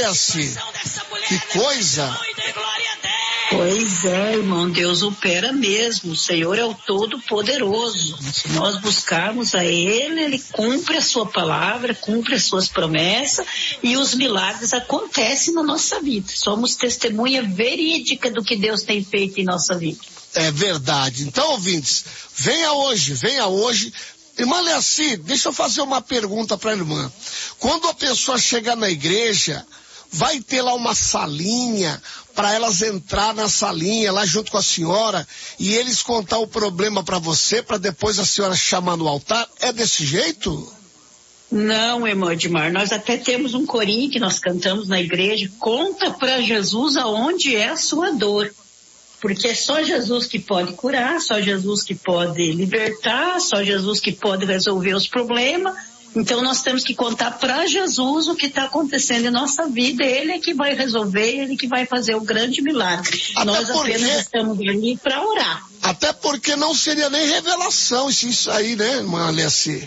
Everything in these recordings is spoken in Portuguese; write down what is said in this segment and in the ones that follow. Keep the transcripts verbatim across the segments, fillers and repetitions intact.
Aliaci? Que coisa! Pois é, irmão, Deus opera mesmo, o Senhor é o Todo-Poderoso. Se nós buscarmos a Ele, Ele cumpre a sua palavra, cumpre as suas promessas e os milagres acontecem na nossa vida. Somos testemunha verídica do que Deus tem feito em nossa vida. É verdade. Então, ouvintes, venha hoje, venha hoje. Irmã Aliaci, deixa eu fazer uma pergunta para a irmã. Quando a pessoa chega na igreja, vai ter lá uma salinha para elas entrar na salinha lá junto com a senhora e eles contar o problema para você, para depois a senhora chamar no altar? É desse jeito? Não, irmão Edmar, nós até temos um corinho que nós cantamos na igreja, conta para Jesus aonde é a sua dor. Porque é só Jesus que pode curar, só Jesus que pode libertar, só Jesus que pode resolver os problemas. Então nós temos que contar para Jesus o que está acontecendo em nossa vida. Ele é que vai resolver, ele que vai fazer o grande milagre. Até nós apenas porque... estamos ali para orar. Até porque não seria nem revelação isso aí, né, irmã Aliaci?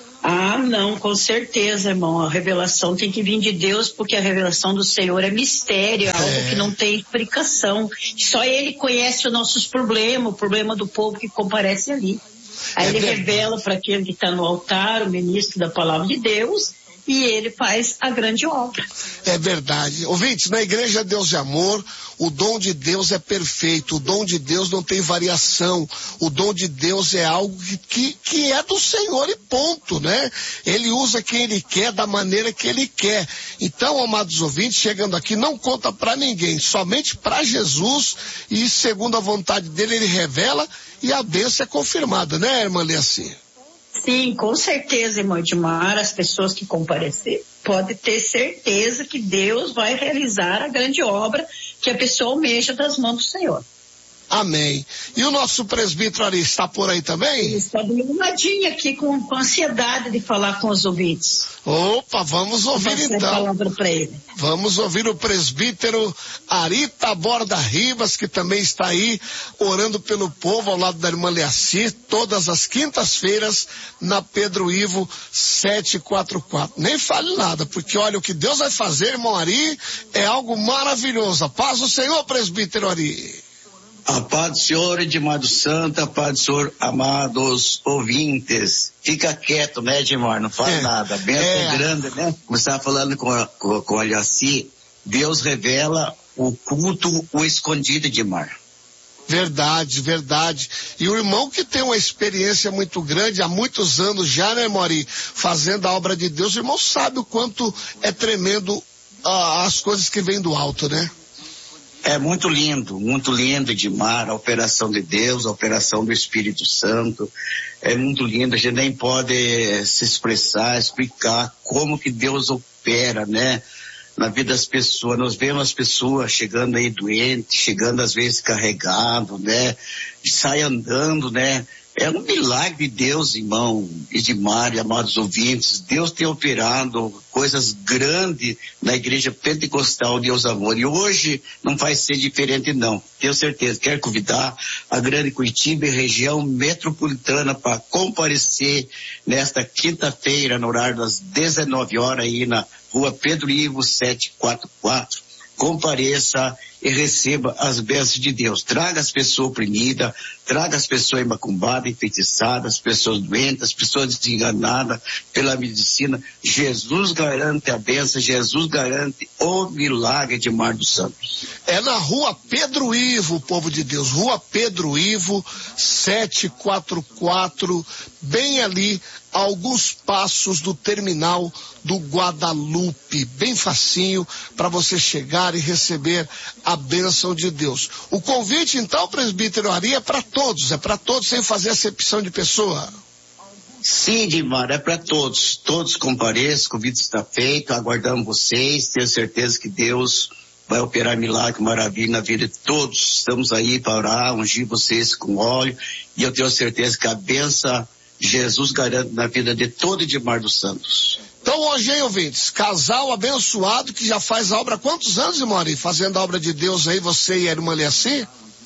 Ah, não, com certeza, irmão. A revelação tem que vir de Deus, porque a revelação do Senhor é mistério, é algo é. que não tem explicação. Só Ele conhece os nossos problemas, o problema do povo que comparece ali. Aí é Ele verdade. revela para aquele que está no altar, o ministro da palavra de Deus, e ele faz a grande obra. É verdade. Ouvintes, na igreja Deus é Amor, o dom de Deus é perfeito, o dom de Deus não tem variação, o dom de Deus é algo que, que, que é do Senhor e ponto, né? Ele usa quem Ele quer, da maneira que Ele quer. Então, amados ouvintes, chegando aqui, não conta para ninguém, somente para Jesus, e segundo a vontade dEle, Ele revela e a bênção é confirmada, né, irmã Aliaci? Sim, com certeza, irmão Edmar, as pessoas que comparecer podem ter certeza que Deus vai realizar a grande obra que a pessoa almeja das mãos do Senhor. Amém. E o nosso presbítero Ari está por aí também? Ele está animadinho aqui com, com ansiedade de falar com os ouvintes. Opa, vamos ouvir então. A palavra para ele. Vamos ouvir o presbítero Ari Taborda Ribas, que também está aí orando pelo povo ao lado da irmã Aliaci, todas as quintas-feiras na Pedro Ivo setecentos e quarenta e quatro. Nem fale nada, porque olha, o que Deus vai fazer, irmão Ari, é algo maravilhoso. A paz do Senhor, presbítero Ari. A paz do Senhor, Edmar dos Santos, a paz do Senhor, amados ouvintes. Fica quieto, né, Edmar? Não fala é, nada. A bênção é grande, né? Como você estava falando com a, com, com a Aliaci, Deus revela o culto, o escondido, Edmar. Verdade, verdade. E o irmão que tem uma experiência muito grande, há muitos anos já, né, Mori, fazendo a obra de Deus, o irmão sabe o quanto é tremendo ah, as coisas que vêm do alto, né? É muito lindo, muito lindo, Edmar, a operação de Deus, a operação do Espírito Santo. É muito lindo, a gente nem pode se expressar, explicar como que Deus opera, né? Na vida das pessoas, nós vemos as pessoas chegando aí doentes, chegando às vezes carregado, né? Sai andando, né? É um milagre de Deus, irmão Edmar e amados ouvintes. Deus tem operado coisas grandes na igreja pentecostal Deus Amor. E hoje não vai ser diferente não. Tenho certeza. Quero convidar a grande Curitiba e região metropolitana para comparecer nesta quinta-feira, no horário das dezenove horas, aí na rua Pedro Ivo setecentos e quarenta e quatro. Compareça e receba as bênçãos de Deus. Traga as pessoas oprimidas, traga as pessoas macumbadas, enfeitiçadas, as pessoas doentes, as pessoas desenganadas pela medicina. Jesus garante a bênção, Jesus garante o milagre de Mar dos Santos. É na rua Pedro Ivo, povo de Deus, rua Pedro Ivo, setecentos e quarenta e quatro, bem ali, a alguns passos do terminal do Guadalupe, bem facinho para você chegar e receber a bênção de Deus. O convite, então, presbítero Ari, é para todos, é para todos, sem fazer acepção de pessoa. Sim, Edmar, é para todos. Todos compareçam, o convite está feito, aguardamos vocês, tenho certeza que Deus vai operar milagre, maravilha na vida de todos. Estamos aí para orar, ungir vocês com óleo, e eu tenho certeza que a bênção Jesus garante na vida de todo Edmar dos Santos. Então hoje, hein, ouvintes, casal abençoado que já faz a obra há quantos anos, irmão Ari? Fazendo a obra de Deus aí, você e a irmã Aliaci?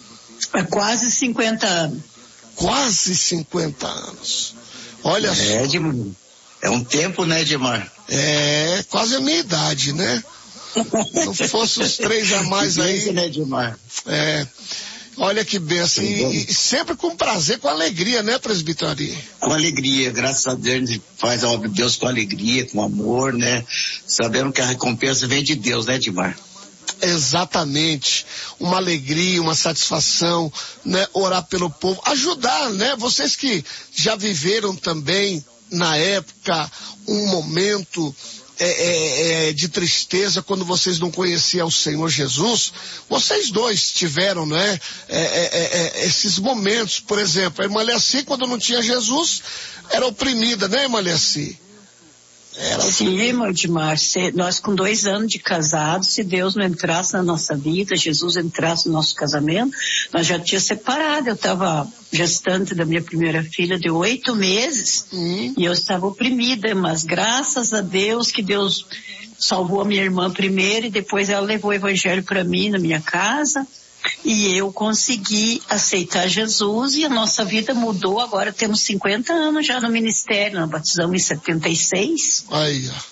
É quase cinquenta anos. Quase cinquenta anos. Olha é, só. Edmar, é um tempo, né, Edmar? É, quase a minha idade, né? Não fosse os três a mais aí. Né, Edmar? É. Olha que benção. E, e sempre com prazer, com alegria, né, presbítero Ari? Com alegria, graças a Deus, a gente faz a obra de Deus com alegria, com amor, né? Sabendo que a recompensa vem de Deus, né, Edmar? Exatamente. Uma alegria, uma satisfação, né? Orar pelo povo, ajudar, né? Vocês que já viveram também, na época, um momento É, é, é, de tristeza quando vocês não conheciam o Senhor Jesus, vocês dois tiveram, né, é, é, é, esses momentos. Por exemplo, a irmã Leaci, quando não tinha Jesus, era oprimida, né, irmã Leaci? Era Sim, irmão Edmar, nós com dois anos de casado, se Deus não entrasse na nossa vida, Jesus entrasse no nosso casamento, nós já tínhamos separado. Eu estava gestante da minha primeira filha de oito meses hum. e eu estava oprimida, mas graças a Deus que Deus salvou a minha irmã primeiro e depois ela levou o evangelho para mim na minha casa. E eu consegui aceitar Jesus e a nossa vida mudou. Agora temos cinquenta anos já no ministério. Nós batizamos em setenta e seis. Aí, ó.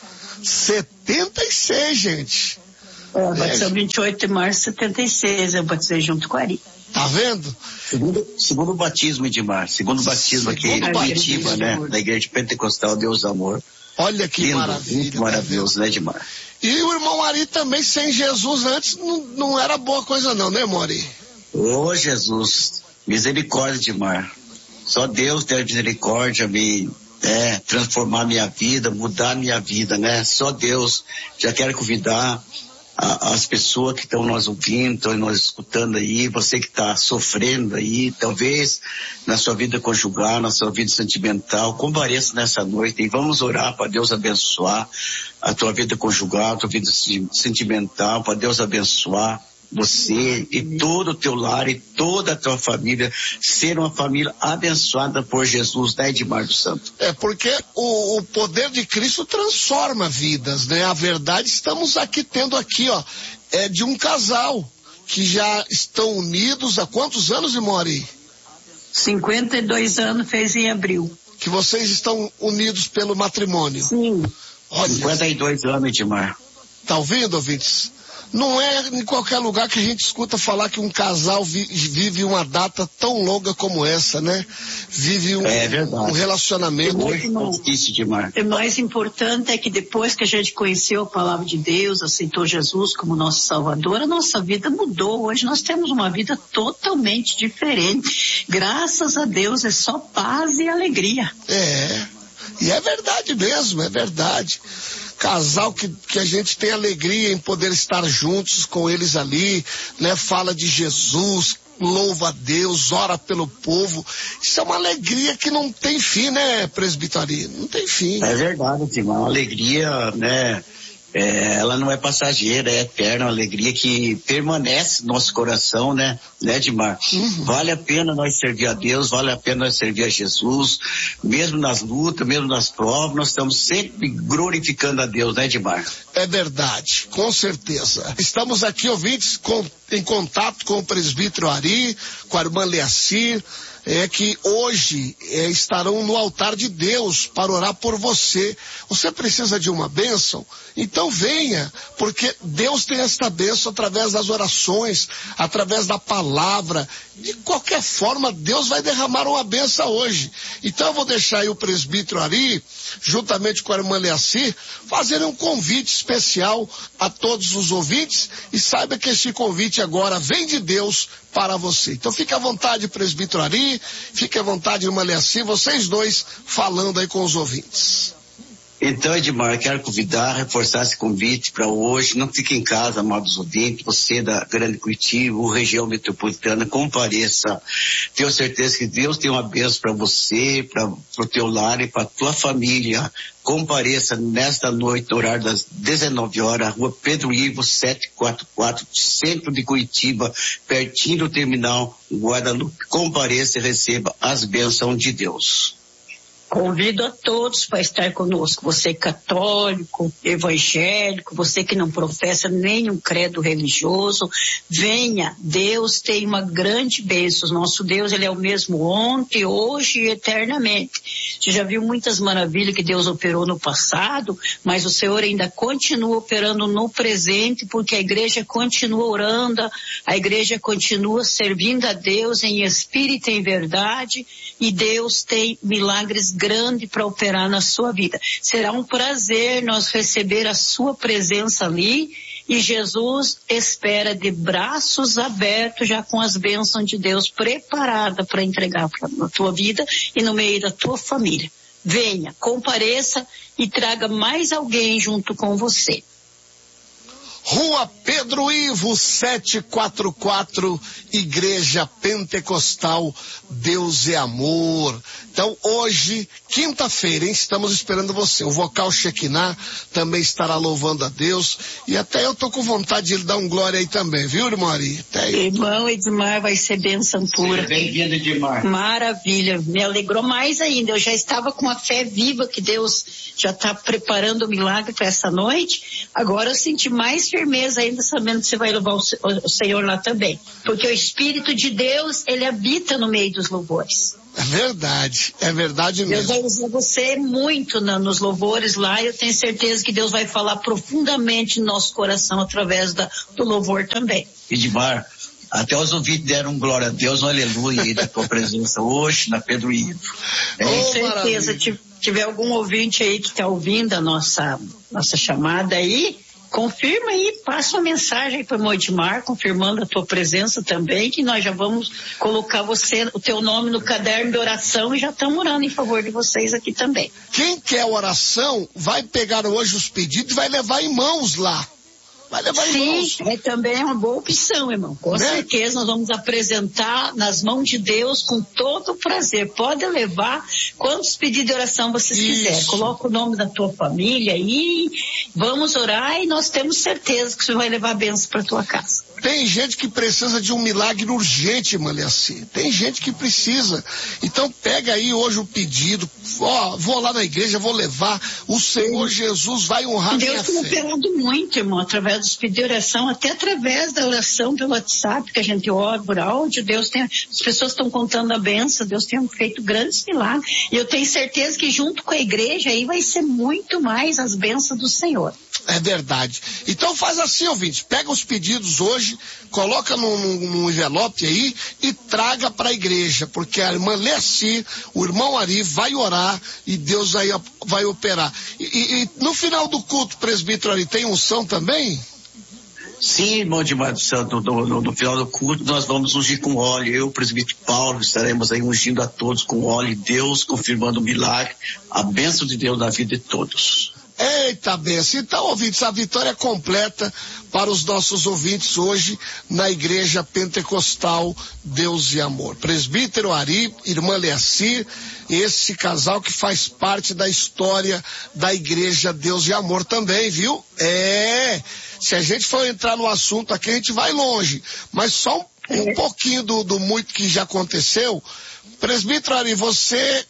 setenta e seis, gente. É, batizamos vinte e oito de março de setenta e seis. Eu batizei junto com a Ari. Tá vendo? Segundo, segundo o batismo, Edmar. Segundo o batismo aqui em Curitiba, né? Da Igreja Pentecostal Deus Amor. Olha que Lindo, maravilha. Muito maravilhoso, né, Edmar? E o irmão Ari também, sem Jesus antes, não, não era boa coisa não, né, irmão Ari? Ô, oh, Jesus, misericórdia, Edmar. Só Deus tem misericórdia, me é, transformar minha vida, mudar minha vida, né? Só Deus. Já quero convidar a, as pessoas que estão nós ouvindo, estão nós escutando aí, você que está sofrendo aí, talvez na sua vida conjugal, na sua vida sentimental, compareça nessa noite e vamos orar para Deus abençoar a tua vida conjugal, a tua vida sentimental, para Deus abençoar você e todo o teu lar e toda a tua família, ser uma família abençoada por Jesus, né, Edmar dos Santos? É porque o, o poder de Cristo transforma vidas, né? A verdade, estamos aqui tendo aqui, ó, é de um casal que já estão unidos há quantos anos, irmão Ari? cinquenta e dois anos fez em abril. Que vocês estão unidos pelo matrimônio. Sim. Olha, cinquenta e dois anos, Edmar. Tá ouvindo, ouvintes? Não é em qualquer lugar que a gente escuta falar que um casal vi, vive uma data tão longa como essa, né? Vive um, é um relacionamento. Hoje não existe demais. O mais importante é que depois que a gente conheceu a palavra de Deus, aceitou Jesus como nosso Salvador, a nossa vida mudou. Hoje nós temos uma vida totalmente diferente. Graças a Deus é só paz e alegria. É, e é verdade mesmo, é verdade. Casal que, que a gente tem alegria em poder estar juntos com eles ali, né? Fala de Jesus, louva a Deus, ora pelo povo. Isso é uma alegria que não tem fim, né, presbítero Ari? Não tem fim. É verdade, Timão. Uma alegria, né? É, ela não é passageira, é eterna, uma alegria que permanece no nosso coração, né, né, Edmar? Uhum. Vale a pena nós servir a Deus, vale a pena nós servir a Jesus, mesmo nas lutas, mesmo nas provas, nós estamos sempre glorificando a Deus, né, Edmar? É verdade, com certeza. Estamos aqui, ouvintes, com, em contato com o presbítero Ari, com a irmã Leaci, é que hoje é, estarão no altar de Deus para orar por você. Você precisa de uma bênção? Então venha, porque Deus tem esta bênção através das orações, através da palavra. De qualquer forma, Deus vai derramar uma bênção hoje. Então eu vou deixar aí o presbítero Ari, juntamente com a irmã Leaci, fazerem um convite especial a todos os ouvintes, e saiba que este convite agora vem de Deus para você. Então fique à vontade, presbítero Ari, fique à vontade, irmã Leaci, vocês dois falando aí com os ouvintes. Então, Edmar, quero convidar, reforçar esse convite para hoje. Não fique em casa, amados ouvintes. Você da Grande Curitiba, região metropolitana, compareça. Tenho certeza que Deus tem uma bênção para você, para o teu lar e para a tua família. Compareça nesta noite, no horário das dezenove horas, rua Pedro Ivo, setecentos e quarenta e quatro, centro de Curitiba, pertinho do terminal Guadalupe. Compareça e receba as bênçãos de Deus. Convido a todos para estar conosco, você católico, evangélico, você que não professa nenhum credo religioso, venha, Deus tem uma grande bênção, nosso Deus ele é o mesmo ontem, hoje e eternamente. Você já viu muitas maravilhas que Deus operou no passado, mas o Senhor ainda continua operando no presente, porque a igreja continua orando, a igreja continua servindo a Deus em espírito e em verdade, e Deus tem milagres grande para operar na sua vida. Será um prazer nós receber a sua presença ali e Jesus espera de braços abertos já com as bênçãos de Deus preparada para entregar na tua vida e no meio da tua família. Venha, compareça e traga mais alguém junto com você. Rua Pedro Ivo, setecentos e quarenta e quatro, Igreja Pentecostal, Deus é Amor. Então hoje, quinta-feira, hein, estamos esperando você. O vocal Shekinah também estará louvando a Deus. E até eu tô com vontade de dar um glória aí também, viu, irmão Ari? Até eu. Irmão Edmar, vai ser bênção pura. Bem-vindo, Edmar. Maravilha, me alegrou mais ainda. Eu já estava com a fé viva que Deus já está preparando o milagre para essa noite. Agora eu senti mais firmeza ainda sabendo que você vai louvar o Senhor lá também. Porque o Espírito de Deus, ele habita no meio dos louvores. É verdade, é verdade mesmo. Deus vai usar você muito na, nos louvores lá, e eu tenho certeza que Deus vai falar profundamente no nosso coração através da, do louvor também. Edmar, até os ouvintes deram glória a Deus, um aleluia aí da tua presença hoje na Pedro Ivo. É, com oh, certeza, se tiver algum ouvinte aí que está ouvindo a nossa, nossa chamada aí, confirma aí, passa uma mensagem para o Edmar, confirmando a tua presença também, que nós já vamos colocar você, o teu nome no caderno de oração e já estamos orando em favor de vocês aqui também. Quem quer oração, vai pegar hoje os pedidos e vai levar em mãos lá. Vai levar em Sim, mãos. é também uma boa opção, irmão. Com né? certeza nós vamos apresentar nas mãos de Deus com todo o prazer. Pode levar quantos pedidos de oração vocês Isso. quiserem. Coloca o nome da tua família aí, vamos orar e nós temos certeza que você vai levar a bênção para tua casa. Tem gente que precisa de um milagre urgente, Maliaci. Tem gente que precisa. Então pega aí hoje o pedido. Ó, vou lá na igreja, vou levar. O Senhor Jesus vai honrar Deus minha fé. Deus tem operado muito, irmão, através dos pedidos de oração, até através da oração pelo WhatsApp, que a gente ora por áudio. Deus tem, as pessoas estão contando a benção, Deus tem feito grandes milagres. E eu tenho certeza que junto com a igreja aí vai ser muito mais as bênçãos do Senhor. É verdade. Então faz assim, ouvinte, pega os pedidos hoje, coloca num, num, num envelope aí e traga para a igreja, porque a irmã Leci, o irmão Ari vai orar e Deus aí vai operar. E, e, e no final do culto, presbítero Ari, tem unção também? Sim, irmão de Mar do Santo, no, no, no final do culto nós vamos ungir com óleo. Eu, o presbítero Paulo, estaremos aí ungindo a todos com óleo, Deus confirmando o milagre, a bênção de Deus na vida de todos. Eita benção. Então, ouvintes, a vitória completa para os nossos ouvintes hoje na Igreja Pentecostal Deus e Amor. Presbítero Ari, irmã Leacir, esse casal que faz parte da história da Igreja Deus e Amor também, viu? É, se a gente for entrar no assunto aqui, a gente vai longe. Mas só um, um pouquinho do, do muito que já aconteceu. Presbítero Ari, você...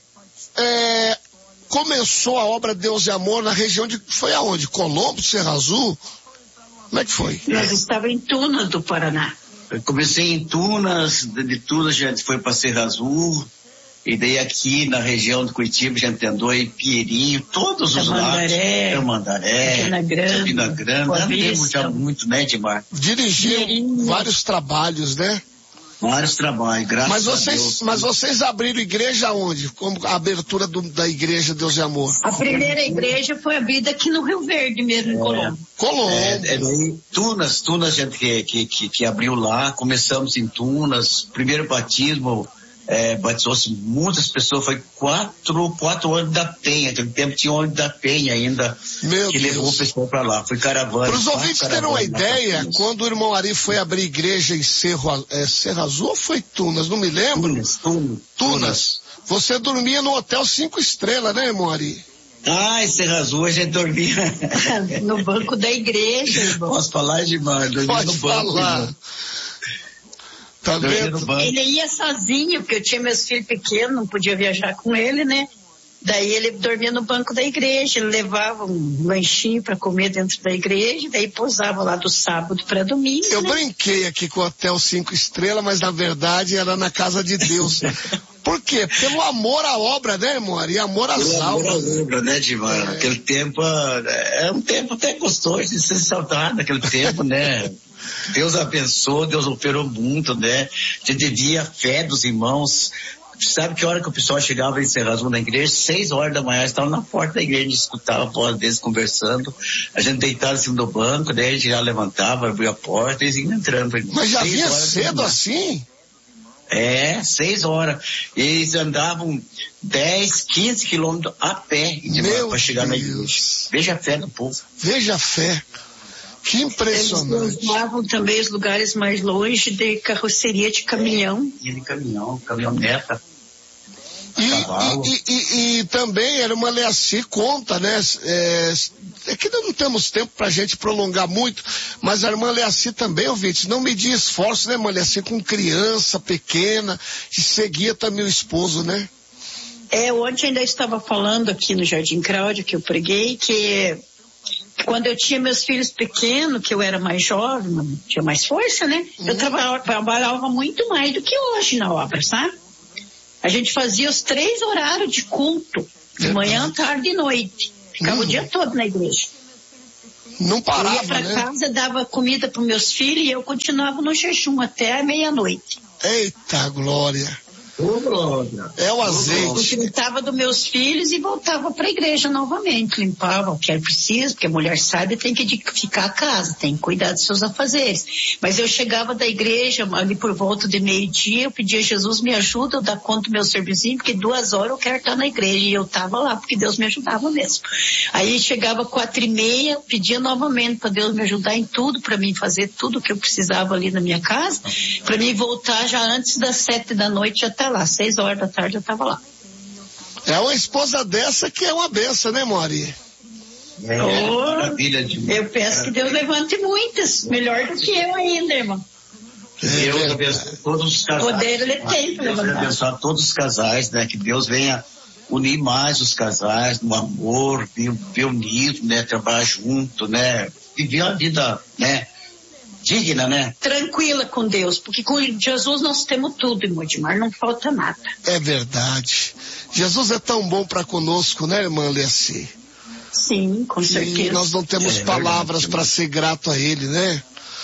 É, começou a obra Deus e Amor na região de... Foi aonde? Colombo, Serra Azul? Como é que foi? Nós estávamos em Tunas do Paraná. Eu comecei em Tunas, de Tunas a gente foi para Serra Azul, e daí aqui na região de Curitiba a gente andou em Pinheirinho, todos os lados. Tamandaré, Campina Grande, Campina Grande, andamos já muito, né, Edmar? Dirigiu vários trabalhos, né? Vários trabalhos, graças mas vocês, a Deus. Mas vocês abriram igreja onde? Como a abertura do, da igreja Deus e Amor? A primeira igreja foi abrida aqui no Rio Verde mesmo, em é, Colombo. Colombo. É, é, Tunas, Tunas, gente que, que, que, que abriu lá, começamos em Tunas, primeiro batismo, é, batizou-se muitas pessoas, foi quatro, quatro anos da Penha, aquele tempo tinha ônibus da Penha ainda, Meu que Deus. levou o pessoal para lá, foi caravana. Para os ouvintes terem uma ideia, quando o irmão Ari foi abrir igreja em Cerro, é, Serra Azul ou foi Tunas, não me lembro? Tunas, Tunas. Tunas. Você dormia no hotel cinco estrelas, né, irmão Ari? Ah, em Serra Azul a gente dormia. No banco da igreja, irmão. Posso falar, Edmar? Dormia Pode no banco. falar. Irmão. Tá vendo? Ele ia sozinho, porque eu tinha meus filhos pequenos, não podia viajar com ele, né? Daí ele dormia no banco da igreja, ele levava um lanchinho para comer dentro da igreja, daí pousava lá do sábado para domingo. Eu né? brinquei aqui com o Hotel Cinco Estrelas, mas na verdade era na casa de Deus. Por quê? Pelo amor à obra, né, irmão? E amor às Pelo amor almas. à obra, né, Dimar? É. Aquele tempo é um tempo até gostoso de ser saudado, naquele tempo, né? Deus abençoou, Deus operou muito, né? A gente via a fé dos irmãos. Sabe que hora que o pessoal chegava e encerrava na igreja? Seis horas da manhã, estavam na porta da igreja, a gente escutava a voz deles conversando, a gente deitava em cima do banco, daí a gente já levantava, abria a porta e eles iam entrando. Mas já vinha cedo assim? É, seis horas. E eles andavam dez, quinze quilômetros a pé para chegar na igreja. Veja a fé do povo. Veja a fé. Que impressionante. Eles usavam também os lugares mais longe de carroceria de caminhão. E de caminhão, caminhoneta. E, e, e, e também era uma Leaci conta, né? É, é que não temos tempo pra gente prolongar muito, mas a irmã Leaci também, ouvintes, não media esforço, né, irmã Leaci, com criança pequena, e seguia também o esposo, né? É, ontem ainda estava falando aqui no Jardim Cláudio, que eu preguei, que quando eu tinha meus filhos pequenos, que eu era mais jovem, tinha mais força, né? Uhum. Eu trabalhava, trabalhava muito mais do que hoje na obra, sabe? A gente fazia os três horários de culto, de é. manhã, tarde e noite. Ficava uhum. o dia todo na igreja. Não parava, eu ia pra né? casa, dava comida para meus filhos e eu continuava no jejum até a meia-noite. Eita, glória! É o azeite. Eu cuidava dos meus filhos e voltava para a igreja novamente, limpava o que era preciso, porque a mulher sabe tem que ficar a casa, tem que cuidar dos seus afazeres. Mas eu chegava da igreja ali por volta de meio-dia, eu pedia a Jesus, me ajuda, eu dar conta do meu serviço, porque duas horas eu quero estar na igreja, e eu estava lá, porque Deus me ajudava mesmo. Aí chegava quatro e meia, eu pedia novamente para Deus me ajudar em tudo, para mim fazer tudo que eu precisava ali na minha casa, para mim voltar já antes das sete da noite até lá, seis horas da tarde eu estava lá. É uma esposa dessa que é uma benção, né, Mori? É, oh, maravilha de... Eu peço que Deus levante muitas, melhor do que eu ainda, irmão. Deus é, abençoe todos os casais. Poder ele tem para levantar. Deus abençoe todos os casais, né? Que Deus venha unir mais os casais no amor, ver unido, né? Trabalhar junto, né? Viver a vida, né? Digna, né? Tranquila com Deus, porque com Jesus nós temos tudo, irmão Edmar, não falta nada. É verdade. Jesus é tão bom para conosco, né, irmã Leaci? Sim, com certeza. E nós não temos é, palavras para ser grato a Ele, né?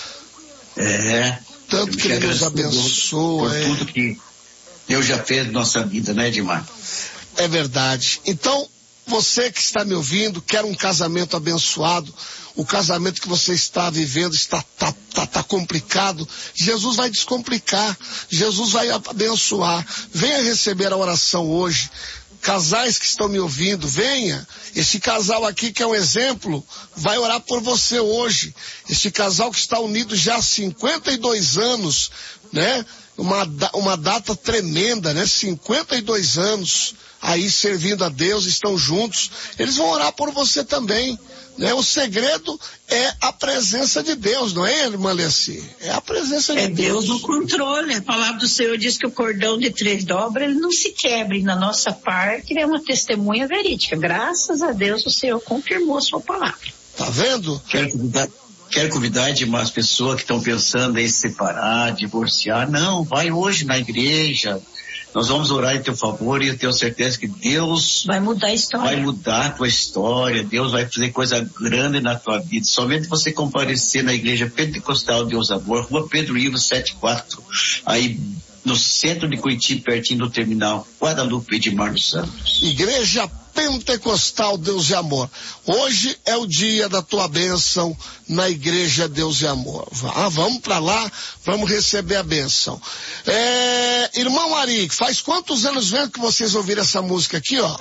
É. Tanto que Ele nos abençoa. Por é. tudo que Deus já fez na nossa vida, né, Edmar? É verdade. Então, você que está me ouvindo, quer um casamento abençoado, o casamento que você está vivendo está tá, tá, tá complicado, Jesus vai descomplicar, Jesus vai abençoar. Venha receber a oração hoje. Casais que estão me ouvindo, venha. Esse casal aqui que é um exemplo, vai orar por você hoje. Esse casal que está unido já há cinquenta e dois anos, né? Uma, uma data tremenda, né? cinquenta e dois anos aí servindo a Deus, estão juntos. Eles vão orar por você também, né? O segredo é a presença de Deus, não é, irmã Leaci? É a presença de é Deus. É Deus no controle. A palavra do Senhor diz que o cordão de três dobras, ele não se quebra. E na nossa parte, ele é uma testemunha verídica. Graças a Deus, o Senhor confirmou a sua palavra. Tá vendo? Quero convidar, quero convidar de umas pessoas que estão pensando em se separar, divorciar. Não, vai hoje na igreja. Nós vamos orar em teu favor e eu tenho certeza que Deus vai mudar a história. Vai mudar a tua história. Deus vai fazer coisa grande na tua vida. Somente você comparecer na igreja Pentecostal Deus Amor, Rua Pedro Ivo setenta e quatro, aí no centro de Curitiba, pertinho do terminal Guadalupe Edmar dos Santos. Igreja Pentecostal Deus de Amor. Hoje é o dia da tua bênção na Igreja Deus de Amor. Ah, vamos para lá, vamos receber a bênção. É, irmão Ari, faz quantos anos mesmo que vocês ouviram essa música aqui, ó?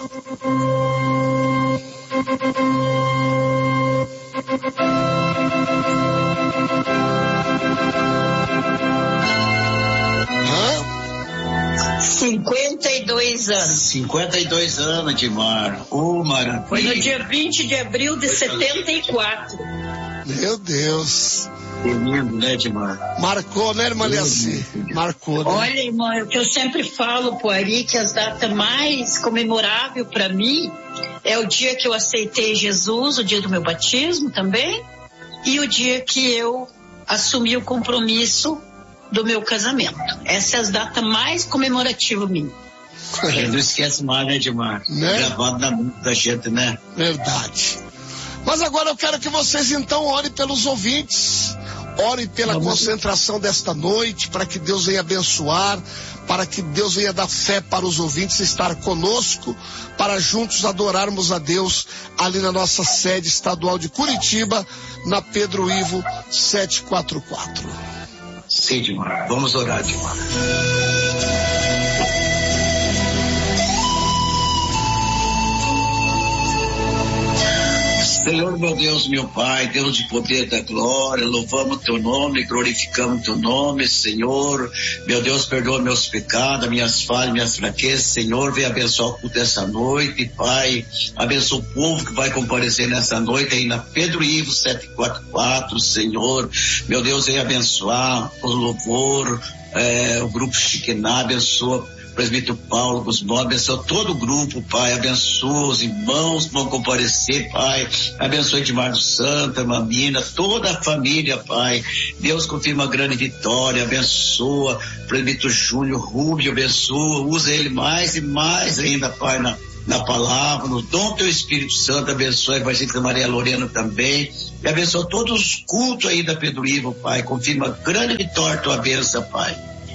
cinquenta e dois anos. cinquenta e dois anos, Edmar. Ô, oh, maravilha. Foi no dia vinte de abril de setenta e quatro. Meu Deus. Que lindo, né, Edmar? Marcou, né, irmã Leaci? Marcou, né? Olha, irmão, o que eu sempre falo pro Ari, que as datas mais comemoráveis para mim é o dia que eu aceitei Jesus, o dia do meu batismo também, e o dia que eu assumi o compromisso do meu casamento. Essa é as datas mais comemorativas minhas. É. Não esquece mais, né, Edmar? Né? Gravado na mente da gente, né? Verdade. Mas agora eu quero que vocês então orem pelos ouvintes, orem pela Vamos. concentração desta noite, para que Deus venha abençoar, para que Deus venha dar fé para os ouvintes estar conosco, para juntos adorarmos a Deus ali na nossa sede estadual de Curitiba, na Pedro Ivo setecentos e quarenta e quatro. Sim, Edmar. Vamos orar, Edmar. Senhor, meu Deus, meu Pai, Deus de poder da glória, louvamos teu nome, glorificamos teu nome, Senhor. Meu Deus, perdoa meus pecados, minhas falhas, minhas fraquezas, Senhor. Venha abençoar o culto dessa noite, Pai. Abençoa o povo que vai comparecer nessa noite aí na Pedro Ivo setecentos e quarenta e quatro, Senhor. Meu Deus, venha abençoar o louvor, é, o grupo Chiquiná, abençoa presbítero Paulo Gusmão, abençoa todo o grupo, Pai, abençoa os irmãos que vão comparecer, Pai, abençoa Edmar do Santo, a Mamina, toda a família, Pai. Deus confirma a grande vitória, abençoa presbítero Júnior Rubio, abençoa, usa ele mais e mais ainda, Pai, na na palavra, no dom do teu Espírito Santo, abençoa a evangelista Maria Lorena também, e abençoa todos os cultos aí da Pedro Ivo, Pai, confirma a grande vitória, tua bênção, Pai.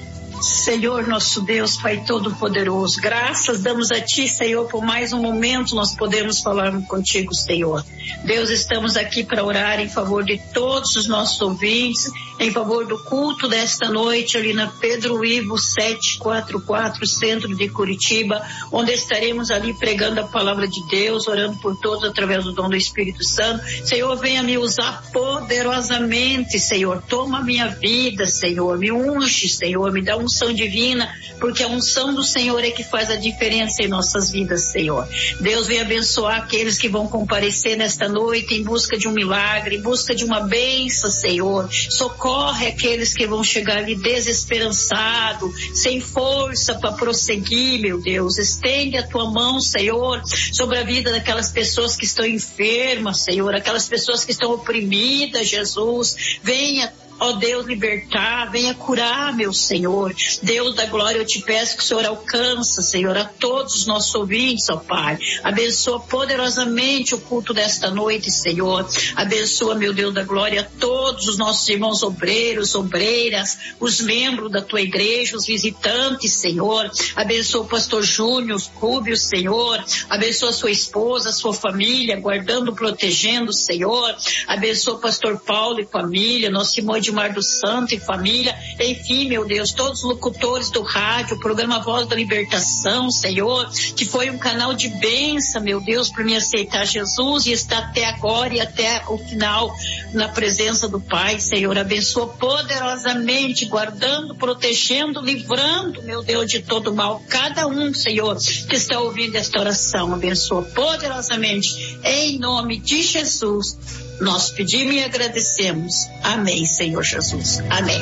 Senhor, nosso Deus, Pai Todo-Poderoso, graças damos a Ti, Senhor, por mais um momento nós podemos falar contigo, Senhor. Deus, estamos aqui para orar em favor de todos os nossos ouvintes, em favor do culto desta noite ali na Pedro Ivo setecentos e quarenta e quatro, centro de Curitiba, onde estaremos ali pregando a palavra de Deus, orando por todos através do dom do Espírito Santo. Senhor, venha me usar poderosamente, Senhor, toma a minha vida, Senhor, me unge, Senhor, me dá um unção divina, porque a unção do Senhor é que faz a diferença em nossas vidas, Senhor. Deus vem abençoar aqueles que vão comparecer nesta noite em busca de um milagre, em busca de uma bênção, Senhor. Socorre aqueles que vão chegar ali desesperançados, sem força para prosseguir, meu Deus. Estende a tua mão, Senhor, sobre a vida daquelas pessoas que estão enfermas, Senhor, aquelas pessoas que estão oprimidas, Jesus. Venha, ó Deus, libertar, venha curar, meu Senhor. Deus da glória, eu te peço que o Senhor alcança, Senhor, a todos os nossos ouvintes, ó Pai. Abençoa poderosamente o culto desta noite, Senhor. Abençoa, meu Deus da glória, a todos os nossos irmãos obreiros, obreiras, os membros da tua igreja, os visitantes, Senhor. Abençoa o pastor Júnior Rubio, Senhor. Abençoa sua esposa, sua família, guardando, protegendo, Senhor. Abençoa o pastor Paulo e família, nosso irmão Edmar do Santo e família, enfim, meu Deus, todos os locutores do rádio, o programa Voz da Libertação, Senhor, que foi um canal de bênção, meu Deus, para me aceitar Jesus e estar até agora e até o final na presença do Pai, Senhor. Abençoa poderosamente, guardando, protegendo, livrando, meu Deus, de todo mal, cada um, Senhor, que está ouvindo esta oração. Abençoa poderosamente, em nome de Jesus. Nós pedimos e agradecemos. Amém, Senhor Jesus. Amém.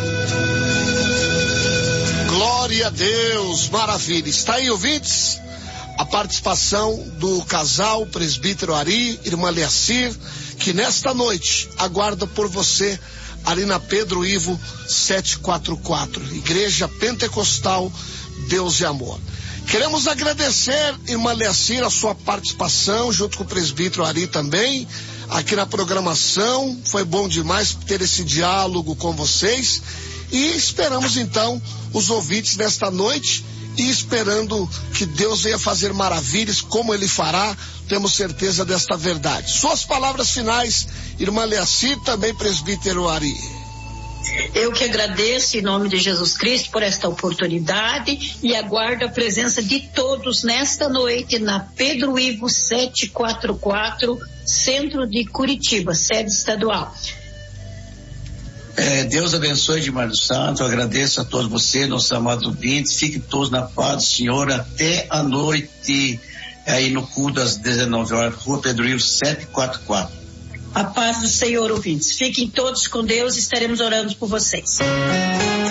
Glória a Deus, maravilha. Está aí, ouvintes, a participação do casal presbítero Ari, irmã Leacir, que nesta noite aguarda por você ali na Pedro Ivo setecentos e quarenta e quatro, Igreja Pentecostal Deus de Amor. Queremos agradecer, irmã Leacir, a sua participação, junto com o presbítero Ari também, aqui na programação. Foi bom demais ter esse diálogo com vocês e esperamos então os ouvintes nesta noite e esperando que Deus venha fazer maravilhas, como Ele fará, temos certeza desta verdade. Suas palavras finais, irmã Leacir, também presbítero Ari. Eu que agradeço em nome de Jesus Cristo por esta oportunidade e aguardo a presença de todos nesta noite na Pedro Ivo setecentos e quarenta e quatro, centro de Curitiba, sede estadual. É, Deus abençoe Edmar do Santo, eu agradeço a todos vocês, nossos amados ouvintes, fiquem todos na paz do Senhor até a noite, aí no culto das dezenove horas, Rua Pedro Ivo setecentos e quarenta e quatro. A paz do Senhor, ouvintes. Fiquem todos com Deus, estaremos orando por vocês.